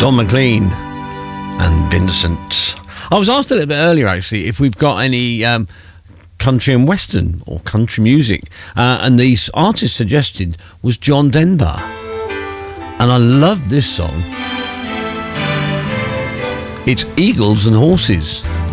Don McLean and Vincent. I was asked a little bit earlier, actually, if we've got any country and western or country music, and the artist suggested was John Denver, and I love this song. It's Eagles and Horses.